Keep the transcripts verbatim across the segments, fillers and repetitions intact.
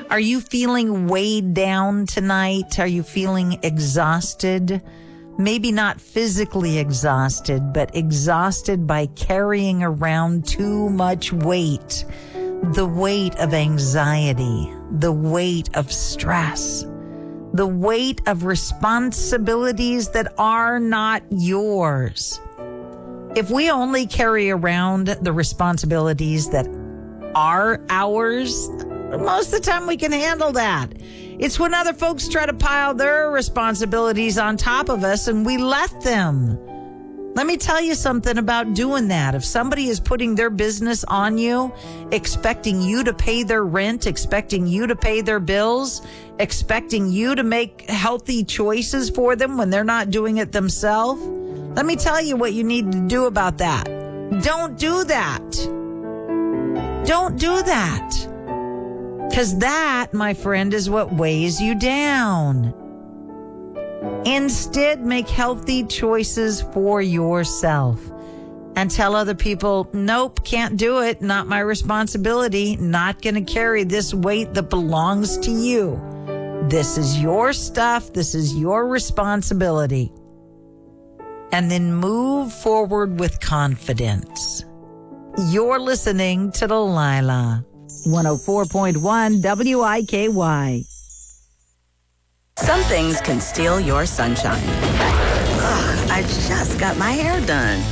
Are you feeling weighed down tonight? Are you feeling exhausted? Maybe not physically exhausted, but exhausted by carrying around too much weight. The weight of anxiety, the weight of stress, the weight of responsibilities that are not yours. If we only carry around the responsibilities that are ours, most of the time we can handle that. It's when other folks try to pile their responsibilities on top of us and we let them. Let me tell you something about doing that. If somebody is putting their business on you, expecting you to pay their rent, expecting you to pay their bills, expecting you to make healthy choices for them when they're not doing it themselves, let me tell you what you need to do about that. Don't do that. Don't do that. Because that, my friend, is what weighs you down. Instead, make healthy choices for yourself and tell other people, nope, can't do it. Not my responsibility. Not going to carry this weight that belongs to you. This is your stuff. This is your responsibility. And then move forward with confidence. You're listening to Delilah. one oh four point one W I K Y. Some things can steal your sunshine. Ugh, I just got my hair done.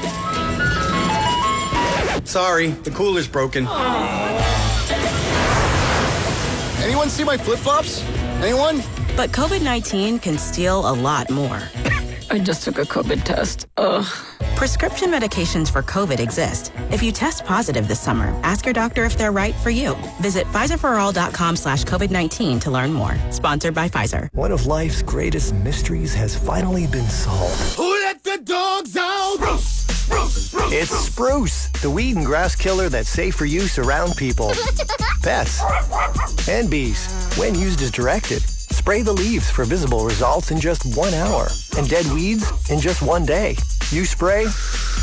Sorry, the cooler's broken. Anyone see my flip-flops? Anyone? But COVID nineteen can steal a lot more. I just took a COVID test. Ugh. Prescription medications for COVID exist. If you test positive this summer, ask your doctor if they're right for you. Visit Pfizerforall.com slash COVID-19 to learn more. Sponsored by Pfizer. One of life's greatest mysteries has finally been solved. Who let the dogs out? Spruce, spruce, spruce, it's Spruce, the weed and grass killer that's safe for use around people, pets, and bees. When used as directed, spray the leaves for visible results in just one hour and dead weeds in just one day. You spray,